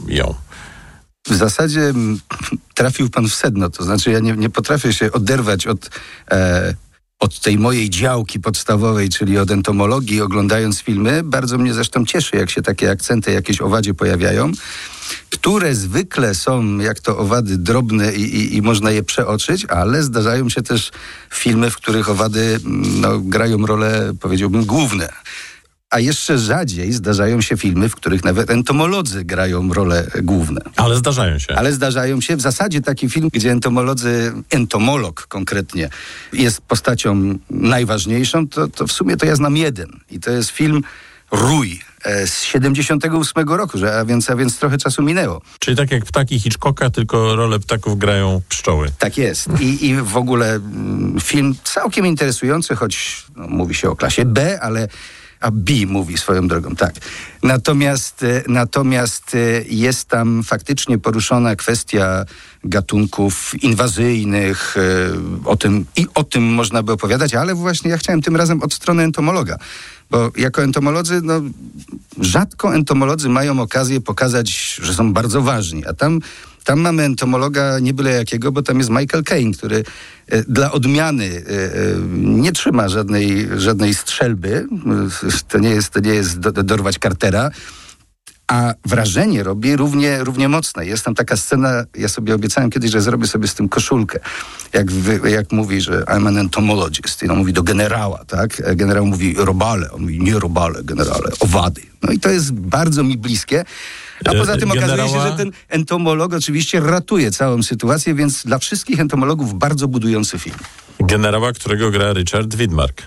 W zasadzie trafił pan w sedno, to znaczy ja nie potrafię się oderwać od tej mojej działki podstawowej, czyli od entomologii, oglądając filmy. Bardzo mnie zresztą cieszy, jak się takie akcenty jakieś owadzie pojawiają, które zwykle są, jak to owady, drobne i można je przeoczyć, ale zdarzają się też filmy, w których owady grają role, powiedziałbym, główne. A jeszcze rzadziej zdarzają się filmy, w których nawet entomolodzy grają role główne. Ale zdarzają się. Ale zdarzają się. W zasadzie taki film, gdzie entomolog konkretnie jest postacią najważniejszą, to w sumie to ja znam jeden. I to jest film Rój z 78 roku, a więc trochę czasu minęło. Czyli tak jak Ptaki Hitchcocka, tylko rolę ptaków grają pszczoły. Tak jest. I w ogóle film całkiem interesujący, choć mówi się o klasie B, a B mówi swoją drogą, tak. Natomiast jest tam faktycznie poruszona kwestia gatunków inwazyjnych, o tym można by opowiadać, ale właśnie ja chciałem tym razem od strony entomologa, bo jako entomolodzy, rzadko entomolodzy mają okazję pokazać, że są bardzo ważni, a tam mamy entomologa nie byle jakiego, bo tam jest Michael Caine, który dla odmiany nie trzyma żadnej strzelby. To nie jest dorwać Cartera, a wrażenie robi równie mocne. Jest tam taka scena, ja sobie obiecałem kiedyś, że zrobię sobie z tym koszulkę. Jak mówi, że I'm an entomologist. I on mówi do generała, tak? Generał mówi robale. On mówi nie robale, generale, owady. No i to jest bardzo mi bliskie. A poza tym okazuje się, że ten entomolog oczywiście ratuje całą sytuację, więc dla wszystkich entomologów bardzo budujący film. Generała, którego gra Richard Widmark.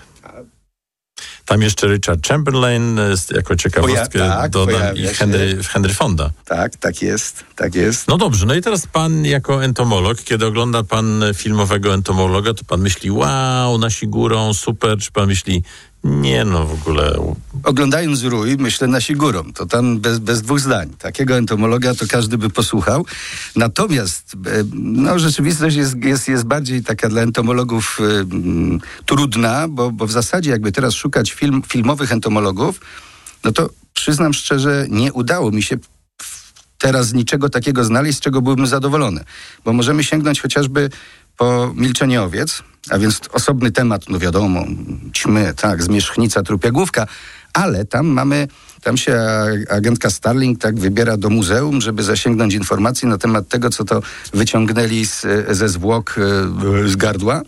Tam jeszcze Richard Chamberlain, jako ciekawostkę dodam, i Henry Fonda. Tak jest. No dobrze, no i teraz pan jako entomolog, kiedy ogląda pan filmowego entomologa, to pan myśli, wow, nasi górą, super, czy pan myśli, nie w ogóle. Oglądając Rój, myślę nasi górą. To tam bez dwóch zdań. Takiego entomologa to każdy by posłuchał. Natomiast rzeczywistość jest bardziej taka dla entomologów trudna, bo w zasadzie jakby teraz szukać filmowych entomologów, no to przyznam szczerze, nie udało mi się teraz niczego takiego znaleźć, z czego byłbym zadowolony. Bo możemy sięgnąć chociażby po Milczenie owiec, a więc osobny temat, wiadomo, ćmy, zmierzchnica, trupia główka, ale tam się agentka Starling wybiera do muzeum, żeby zasięgnąć informacji na temat tego, co to wyciągnęli ze zwłok z gardła.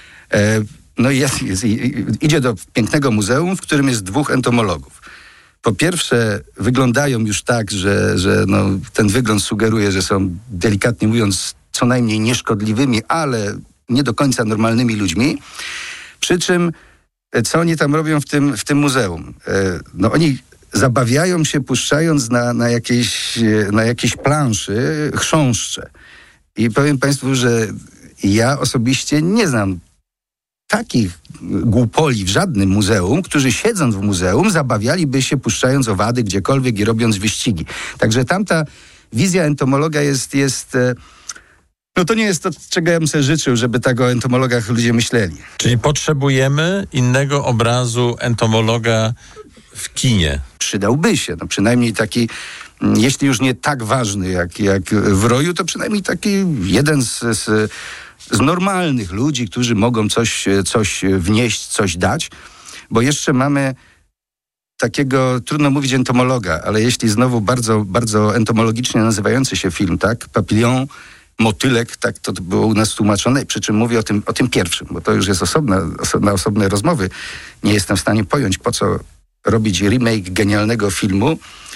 Idzie do pięknego muzeum, w którym jest dwóch entomologów. Po pierwsze, wyglądają już tak, że ten wygląd sugeruje, że są, delikatnie mówiąc, co najmniej nieszkodliwymi, ale nie do końca normalnymi ludźmi. Przy czym, co oni tam robią w tym muzeum? Oni zabawiają się, puszczając na jakiejś planszy chrząszcze. I powiem państwu, że ja osobiście nie znam takich głupoli w żadnym muzeum, którzy siedząc w muzeum zabawialiby się, puszczając owady gdziekolwiek i robiąc wyścigi. Także tamta wizja entomologa jest to nie jest to, czego ja bym sobie życzył, żeby tak o entomologach ludzie myśleli. Czyli potrzebujemy innego obrazu entomologa w kinie. Przydałby się, przynajmniej taki, jeśli już nie tak ważny jak w Roju, to przynajmniej taki jeden z z normalnych ludzi, którzy mogą coś wnieść, coś dać, bo jeszcze mamy takiego, trudno mówić entomologa, ale jeśli znowu bardzo, bardzo entomologicznie nazywający się film, tak? Papillon, motylek, tak to było u nas tłumaczone, przy czym mówię o tym pierwszym, bo to już jest osobne rozmowy. Nie jestem w stanie pojąć, po co robić remake genialnego filmu,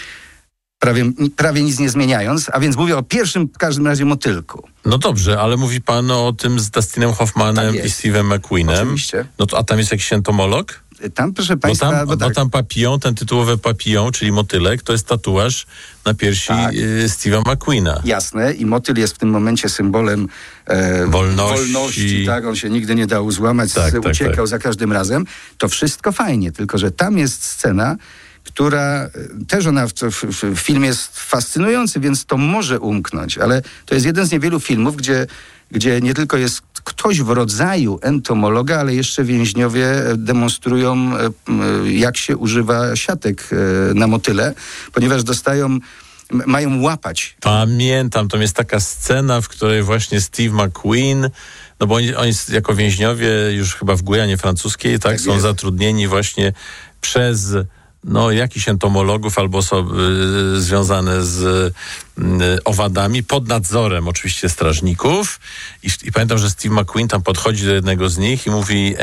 prawie nic nie zmieniając, a więc mówię o pierwszym w każdym razie motylku. No dobrze, ale mówi pan o tym z Dustinem Hoffmanem i Steve'em McQueenem. Oczywiście. No to, a tam jest jakiś entomolog? Tam, proszę państwa... Bo tam papillon, ten tytułowy papillon, czyli motylek, to jest tatuaż na piersi Steve'a McQueena. Jasne, i motyl jest w tym momencie symbolem wolności. Tak, on się nigdy nie dał złamać, uciekał za każdym razem. To wszystko fajnie, tylko że tam jest scena, która też w filmie jest fascynujący, więc to może umknąć, ale to jest jeden z niewielu filmów, gdzie nie tylko jest ktoś w rodzaju entomologa, ale jeszcze więźniowie demonstrują, jak się używa siatek na motyle, ponieważ mają łapać. Pamiętam, to jest taka scena, w której właśnie Steve McQueen, no bo oni jako więźniowie już chyba w Gujanie francuskiej, tak są zatrudnieni właśnie przez jakichś entomologów albo osoby związane z owadami, pod nadzorem oczywiście strażników. I pamiętam, że Steve McQueen tam podchodzi do jednego z nich i mówi: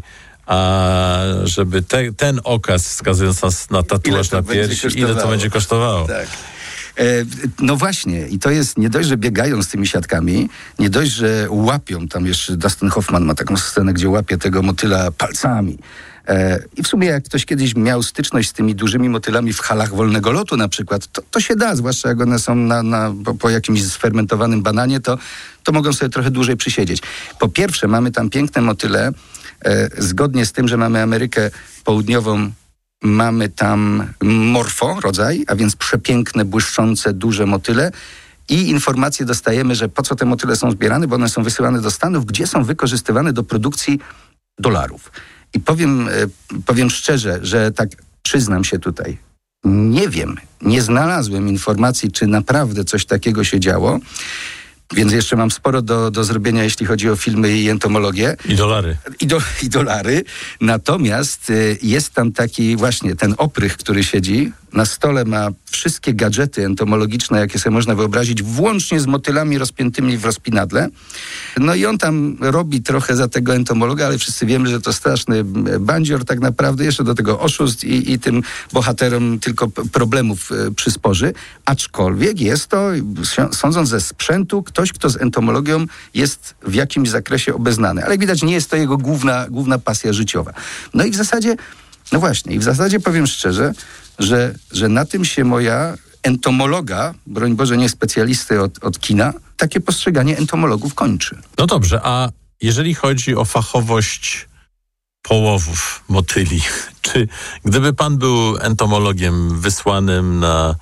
a żeby ten okaz wskazując nas na tatuaż na piersi, ile to będzie kosztowało? Tak. No właśnie, i to jest nie dość, że biegają z tymi siatkami, nie dość, że łapią, tam jeszcze Dustin Hoffman ma taką scenę, gdzie łapie tego motyla palcami. I w sumie jak ktoś kiedyś miał styczność z tymi dużymi motylami w halach wolnego lotu na przykład, to się da, zwłaszcza jak one są po jakimś sfermentowanym bananie, to mogą sobie trochę dłużej przysiedzieć. Po pierwsze, mamy tam piękne motyle, zgodnie z tym, że mamy Amerykę Południową, mamy tam morfo rodzaj, a więc przepiękne, błyszczące, duże motyle. I informacje dostajemy, że po co te motyle są zbierane, bo one są wysyłane do Stanów, gdzie są wykorzystywane do produkcji dolarów. I powiem szczerze, że tak przyznam się tutaj, nie wiem, nie znalazłem informacji, czy naprawdę coś takiego się działo, więc jeszcze mam sporo do zrobienia, jeśli chodzi o filmy i entomologię. I dolary. I dolary. Natomiast jest tam taki właśnie ten oprych, który siedzi. Na stole ma wszystkie gadżety entomologiczne, jakie sobie można wyobrazić, włącznie z motylami rozpiętymi w rozpinadle. No i on tam robi trochę za tego entomologa, ale wszyscy wiemy, że to straszny bandzior tak naprawdę. Jeszcze do tego oszust i tym bohaterom tylko problemów przysporzy. Aczkolwiek jest to, sądząc ze sprzętu, ktoś, kto z entomologią jest w jakimś zakresie obeznany. Ale jak widać, nie jest to jego główna pasja życiowa. No i w zasadzie powiem szczerze, że na tym się moja entomologa, broń Boże nie specjalisty od kina, takie postrzeganie entomologów kończy. No dobrze, a jeżeli chodzi o fachowość połowów motyli, czy gdyby pan był entomologiem wysłanym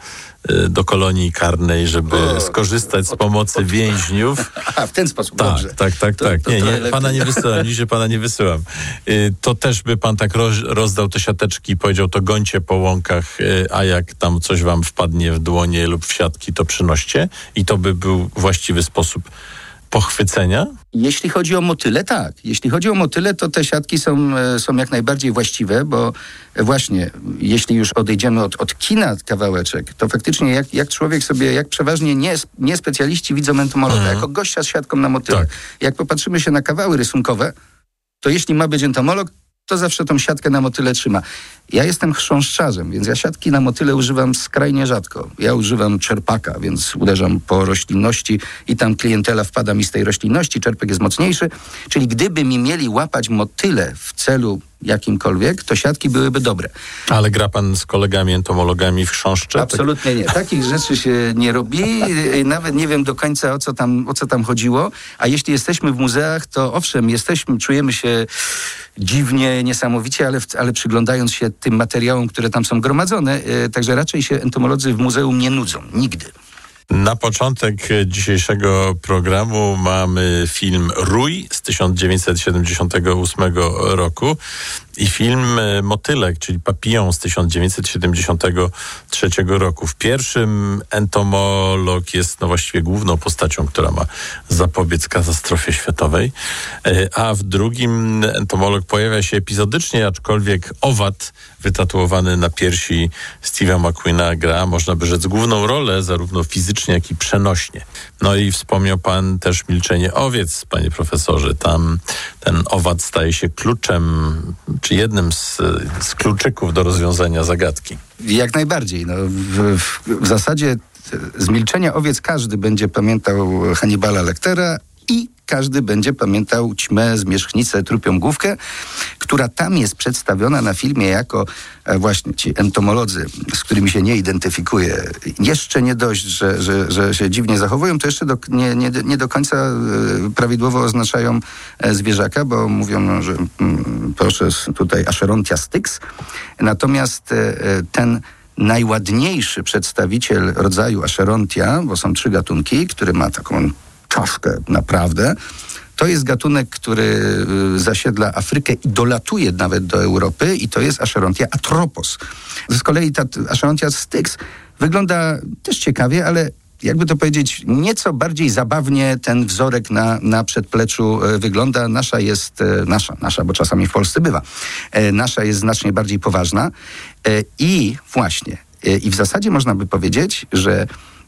do kolonii karnej, żeby skorzystać z pomocy więźniów. A, w ten sposób, tak, dobrze. Tak. Nie, pana nie wysyłam, dzisiaj pana nie wysyłam. To też by pan tak rozdał te siateczki i powiedział, to gońcie po łąkach, a jak tam coś wam wpadnie w dłonie lub w siatki, to przynoście. I to by był właściwy sposób pochwycenia? Jeśli chodzi o motyle, tak. Jeśli chodzi o motyle, to te siatki są jak najbardziej właściwe, bo właśnie, jeśli już odejdziemy od kina kawałeczek, to faktycznie jak człowiek sobie, jak przeważnie nie specjaliści widzą entomologa, jako gościa z siatką na motyle. Tak. Jak popatrzymy się na kawały rysunkowe, to jeśli ma być entomolog, to zawsze tą siatkę na motyle trzyma. Ja jestem chrząszczarzem, więc ja siatki na motyle używam skrajnie rzadko. Ja używam czerpaka, więc uderzam po roślinności i tam klientela wpada mi z tej roślinności, czerpek jest mocniejszy. Czyli gdyby mi mieli łapać motyle w celu jakimkolwiek, to siatki byłyby dobre. Ale gra pan z kolegami entomologami w chrząszcze? Absolutnie nie. Takich rzeczy się nie robi. Nawet nie wiem do końca o co tam chodziło. A jeśli jesteśmy w muzeach, to owszem, czujemy się dziwnie, niesamowicie, ale przyglądając się tym materiałom, które tam są gromadzone, także raczej się entomolodzy w muzeum nie nudzą. Nigdy. Na początek dzisiejszego programu mamy film Rój z z 1978 roku i film Motylek, czyli Papillon z 1973 roku. W pierwszym entomolog jest właściwie główną postacią, która ma zapobiec katastrofie światowej, a w drugim entomolog pojawia się epizodycznie, aczkolwiek owad wytatuowany na piersi Steve'a McQueena gra, można by rzec, główną rolę, zarówno fizycznie, jak i przenośnie. No i wspomniał pan też Milczenie owiec, panie profesorze. Tam ten owad staje się kluczem, czy jednym z kluczyków do rozwiązania zagadki. Jak najbardziej. No, w zasadzie z Milczenia owiec każdy będzie pamiętał Hannibala Lectera i każdy będzie pamiętał Ćmę, Zmierzchnicę, Trupią Główkę, która tam jest przedstawiona na filmie jako właśnie ci entomolodzy, z którymi się nie identyfikuje. Jeszcze nie dość, że się dziwnie zachowują, to jeszcze nie do końca prawidłowo oznaczają zwierzaka, bo mówią, że proszę tutaj Acherontia styx. Natomiast ten najładniejszy przedstawiciel rodzaju Acherontia, bo są 3 gatunki, który ma taką czaszkę naprawdę. To jest gatunek, który zasiedla Afrykę i dolatuje nawet do Europy i to jest Acherontia atropos. Z kolei ta Acherontia styx wygląda też ciekawie, ale jakby to powiedzieć, nieco bardziej zabawnie ten wzorek na przedpleczu wygląda. Nasza, bo czasami w Polsce bywa. Nasza jest znacznie bardziej poważna i właśnie, i w zasadzie można by powiedzieć, że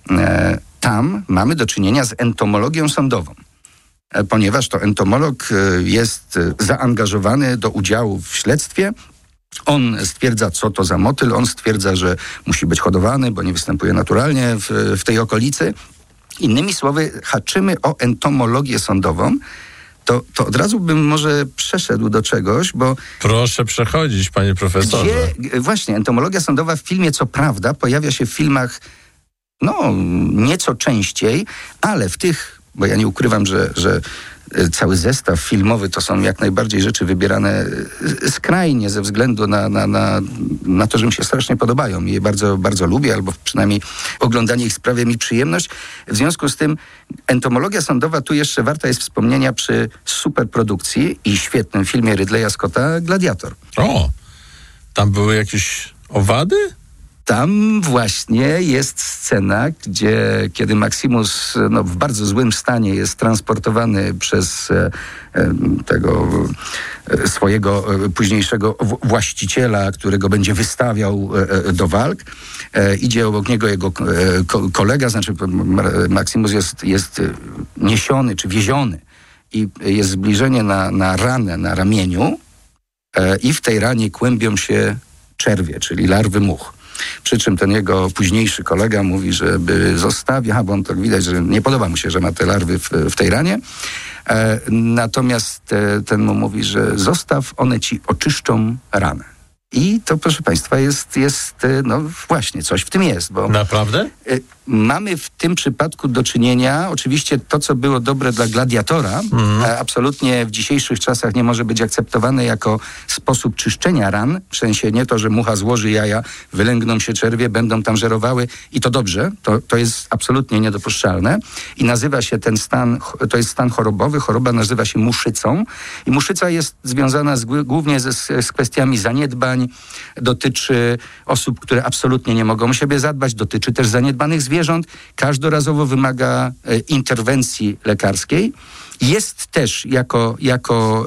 tam mamy do czynienia z entomologią sądową, ponieważ to entomolog jest zaangażowany do udziału w śledztwie. On stwierdza, co to za motyl, on stwierdza, że musi być hodowany, bo nie występuje naturalnie w tej okolicy. Innymi słowy, haczymy o entomologię sądową. To od razu bym może przeszedł do czegoś, bo... Proszę przechodzić, panie profesorze. Właśnie, entomologia sądowa w filmie, co prawda, pojawia się w filmach nieco częściej, ale w tych, bo ja nie ukrywam, że cały zestaw filmowy to są jak najbardziej rzeczy wybierane skrajnie ze względu na to, że mi się strasznie podobają i je bardzo, bardzo lubię, albo przynajmniej oglądanie ich sprawia mi przyjemność. W związku z tym entomologia sądowa tu jeszcze warta jest wspomnienia przy superprodukcji i świetnym filmie Ridleya Scotta Gladiator. O, tam były jakieś owady? Tam właśnie jest scena, kiedy Maximus w bardzo złym stanie jest transportowany przez tego swojego późniejszego właściciela, którego będzie wystawiał do walk. Idzie obok niego jego kolega, znaczy Maximus jest niesiony czy wieziony i jest zbliżenie na ranę na ramieniu i w tej ranie kłębią się czerwie, czyli larwy much. Przy czym ten jego późniejszy kolega mówi, żeby zostawić, bo on tak widać, że nie podoba mu się, że ma te larwy w tej ranie. Natomiast ten mu mówi, że zostaw, one ci oczyszczą ranę. I to, proszę państwa, jest właśnie, coś w tym jest. Bo naprawdę? Mamy w tym przypadku do czynienia, oczywiście to, co było dobre dla gladiatora, absolutnie w dzisiejszych czasach nie może być akceptowane jako sposób czyszczenia ran, w sensie nie to, że mucha złoży jaja, wylęgną się czerwie, będą tam żerowały i to dobrze, to jest absolutnie niedopuszczalne i nazywa się ten stan, to jest stan chorobowy, choroba nazywa się muszycą i muszyca jest związana głównie z kwestiami zaniedbań, dotyczy osób, które absolutnie nie mogą o siebie zadbać, dotyczy też zaniedbanych zwierząt, każdorazowo wymaga interwencji lekarskiej. Jest też jako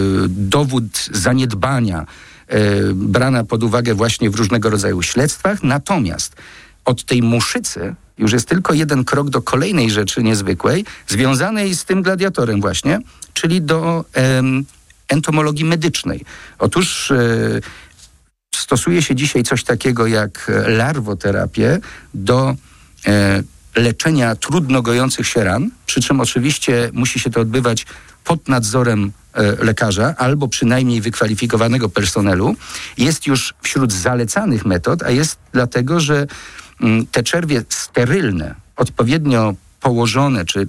dowód zaniedbania brana pod uwagę właśnie w różnego rodzaju śledztwach, natomiast od tej muszycy już jest tylko jeden krok do kolejnej rzeczy niezwykłej, związanej z tym gladiatorem właśnie, czyli do entomologii medycznej. Otóż stosuje się dzisiaj coś takiego jak larwoterapię do leczenia trudno gojących się ran, przy czym oczywiście musi się to odbywać pod nadzorem lekarza albo przynajmniej wykwalifikowanego personelu. Jest już wśród zalecanych metod, a jest dlatego, że te czerwie sterylne, odpowiednio położone czy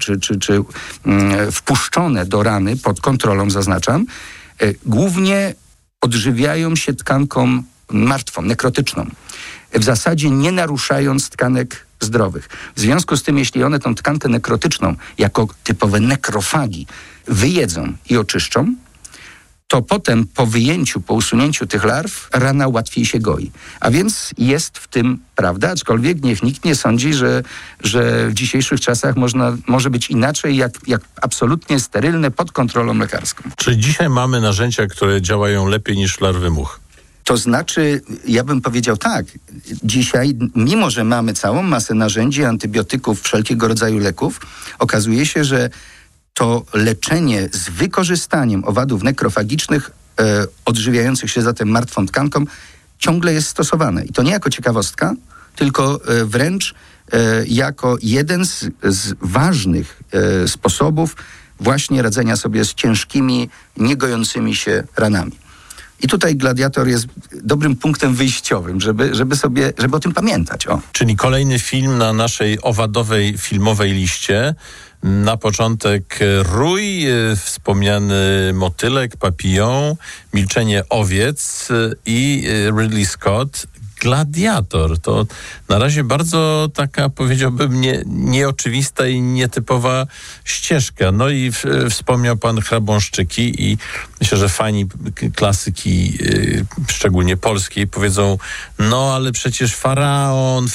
wpuszczone do rany, pod kontrolą zaznaczam, głównie odżywiają się tkanką martwą, nekrotyczną. W zasadzie nie naruszając tkanek zdrowych. W związku z tym, jeśli one tą tkankę nekrotyczną jako typowe nekrofagi wyjedzą i oczyszczą, to potem po wyjęciu, po usunięciu tych larw rana łatwiej się goi. A więc jest w tym prawda, aczkolwiek niech nikt nie sądzi, że w dzisiejszych czasach może być inaczej, jak absolutnie sterylne pod kontrolą lekarską. Czy dzisiaj mamy narzędzia, które działają lepiej niż larwy much? To znaczy, ja bym powiedział tak, dzisiaj, mimo że mamy całą masę narzędzi, antybiotyków, wszelkiego rodzaju leków, okazuje się, że to leczenie z wykorzystaniem owadów nekrofagicznych, odżywiających się zatem martwą tkanką, ciągle jest stosowane. I to nie jako ciekawostka, tylko wręcz jako jeden z ważnych sposobów właśnie radzenia sobie z ciężkimi, niegojącymi się ranami. I tutaj gladiator jest dobrym punktem wyjściowym, żeby o tym pamiętać. O. Czyli kolejny film na naszej owadowej filmowej liście. Na początek Rój, wspomniany motylek, papillon, Milczenie owiec i Ridley Scott. Gladiator to na razie bardzo taka, powiedziałbym, nieoczywista i nietypowa ścieżka. No i wspomniał pan Chrabąszczyki i myślę, że fani klasyki, szczególnie polskiej, powiedzą, no ale przecież Faraon,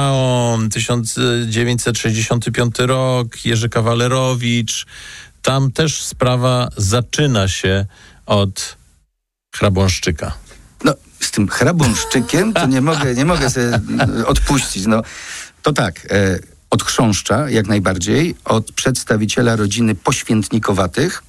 1965 rok, Jerzy Kawalerowicz, tam też sprawa zaczyna się od Chrabąszczyka. No, z tym Chrabąszczykiem to nie mogę sobie odpuścić. No, to tak, od chrząszcza jak najbardziej, od przedstawiciela rodziny poświętnikowatych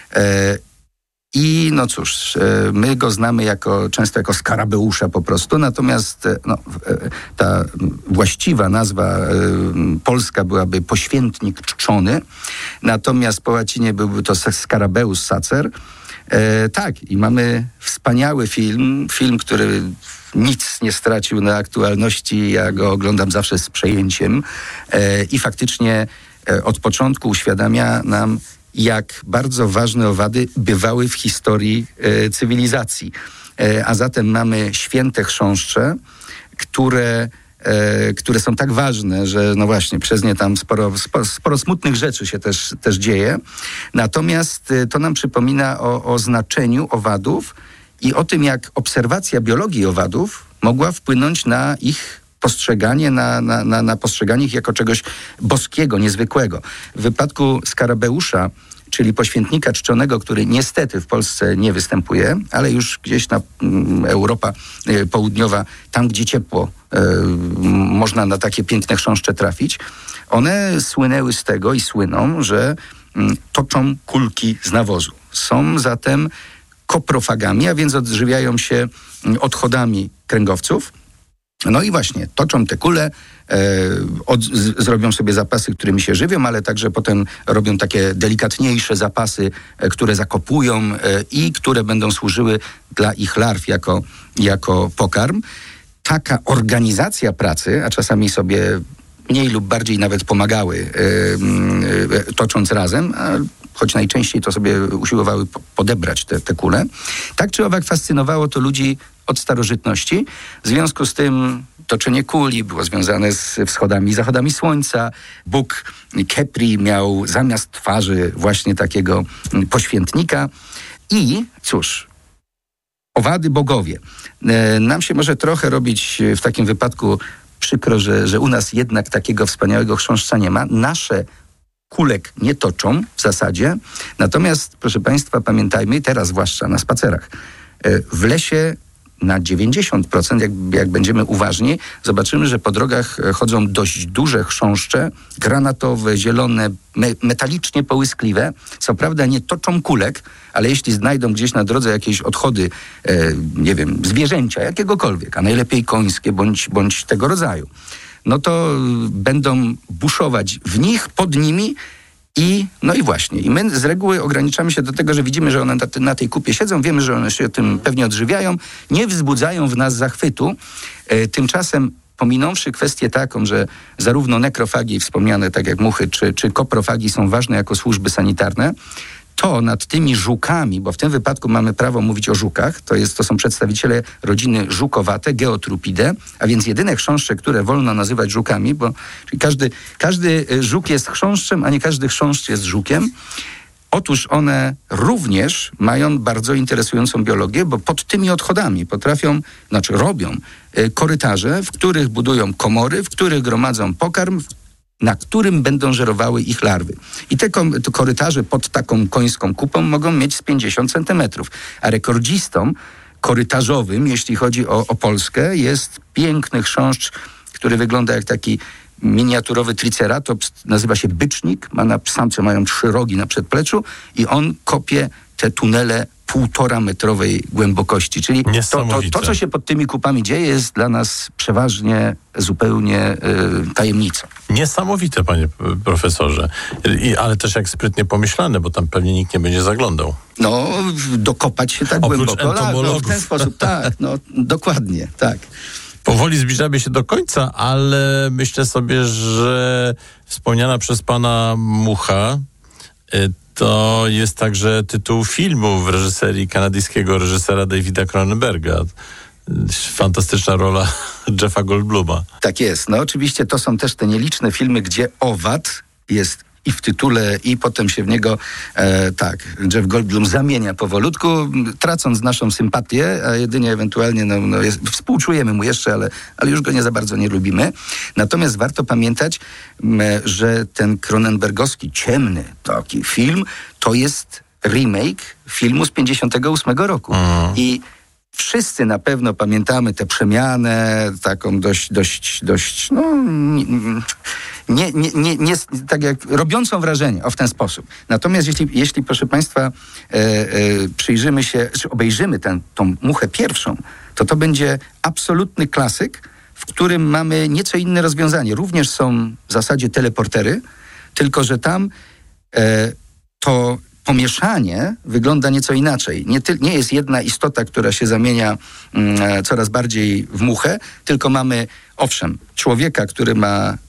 i no cóż, my go znamy często jako Skarabeusza po prostu, natomiast ta właściwa nazwa polska byłaby poświętnik czczony, natomiast po łacinie byłby to Scarabeus sacer. Tak, i mamy wspaniały film, który nic nie stracił na aktualności, ja go oglądam zawsze z przejęciem i faktycznie od początku uświadamia nam, jak bardzo ważne owady bywały w historii cywilizacji. A zatem mamy święte chrząszcze, które są tak ważne, że no właśnie przez nie tam sporo smutnych rzeczy się też dzieje. Natomiast to nam przypomina o znaczeniu owadów i o tym, jak obserwacja biologii owadów mogła wpłynąć na ich postrzeganie, na postrzeganie ich jako czegoś boskiego, niezwykłego. W wypadku Skarabeusza, czyli poświętnika czczonego, który niestety w Polsce nie występuje, ale już gdzieś na Europa Południowa, tam gdzie ciepło, można na takie piękne chrząszcze trafić. One słynęły z tego i słyną, że toczą kulki z nawozu. Są zatem koprofagami, a więc odżywiają się odchodami kręgowców. No i właśnie, toczą te kule, zrobią sobie zapasy, którymi się żywią, ale także potem robią takie delikatniejsze zapasy, które zakopują i które będą służyły dla ich larw jako pokarm. Taka organizacja pracy, a czasami sobie mniej lub bardziej nawet pomagały, tocząc razem, choć najczęściej to sobie usiłowały podebrać te kule. Tak czy owak fascynowało to ludzi od starożytności. W związku z tym toczenie kuli było związane z wschodami i zachodami słońca. Bóg Kepri miał zamiast twarzy właśnie takiego poświętnika. I cóż, owady bogowie. Nam się może trochę robić w takim wypadku przykro, że u nas jednak takiego wspaniałego chrząszcza nie ma. Nasze kulek nie toczą w zasadzie. Natomiast, proszę Państwa, pamiętajmy, teraz zwłaszcza na spacerach, w lesie na 90%, jak będziemy uważni, zobaczymy, że po drogach chodzą dość duże chrząszcze, granatowe, zielone, metalicznie połyskliwe. Co prawda nie toczą kulek, ale jeśli znajdą gdzieś na drodze jakieś odchody, nie wiem, zwierzęcia, jakiegokolwiek, a najlepiej końskie bądź tego rodzaju, no to będą buszować w nich, pod nimi i właśnie. I my z reguły ograniczamy się do tego, że widzimy, że one na tej kupie siedzą, wiemy, że one się tym pewnie odżywiają, nie wzbudzają w nas zachwytu. Tymczasem pominąwszy kwestię taką, że zarówno nekrofagi wspomniane, tak jak muchy, czy koprofagi są ważne jako służby sanitarne, to nad tymi żukami, bo w tym wypadku mamy prawo mówić o żukach, to są przedstawiciele rodziny żukowate, Geotrupidae, a więc jedyne chrząszcze, które wolno nazywać żukami, bo każdy żuk jest chrząszczem, a nie każdy chrząszcz jest żukiem. Otóż one również mają bardzo interesującą biologię, bo pod tymi odchodami robią korytarze, w których budują komory, w których gromadzą pokarm, na którym będą żerowały ich larwy. I te korytarze pod taką końską kupą mogą mieć z 50 centymetrów. A rekordzistą korytarzowym, jeśli chodzi o Polskę, jest piękny chrząszcz, który wygląda jak taki miniaturowy triceratops, nazywa się bycznik, samce mają 3 rogi na przedpleczu i on kopie te tunele 1,5-metrowej głębokości. Czyli to, co się pod tymi kupami dzieje, jest dla nas przeważnie zupełnie tajemnicą. Niesamowite, panie profesorze. Ale też jak sprytnie pomyślane, bo tam pewnie nikt nie będzie zaglądał. Dokopać się tak głęboko. W ten sposób, tak. Dokładnie, tak. Powoli zbliżamy się do końca, ale myślę sobie, że wspomniana przez pana mucha to jest także tytuł filmu w reżyserii kanadyjskiego reżysera Davida Cronenberga. Fantastyczna rola Jeffa Goldbluma. Tak jest. Oczywiście to są też te nieliczne filmy, gdzie owad jest i w tytule, i potem się w niego Jeff Goldblum zamienia powolutku, tracąc naszą sympatię, a jedynie ewentualnie współczujemy mu jeszcze, ale już go nie za bardzo nie lubimy. Natomiast warto pamiętać, że ten cronenbergowski, ciemny taki film, to jest remake filmu z 58 roku. I wszyscy na pewno pamiętamy tę przemianę, taką dość tak jak robiącą wrażenie, w ten sposób. Natomiast jeśli proszę państwa, przyjrzymy się, czy obejrzymy tą muchę pierwszą, to będzie absolutny klasyk, w którym mamy nieco inne rozwiązanie. Również są w zasadzie teleportery, tylko że tam to pomieszanie wygląda nieco inaczej. Nie jest jedna istota, która się zamienia coraz bardziej w muchę, tylko mamy, owszem, człowieka, który ma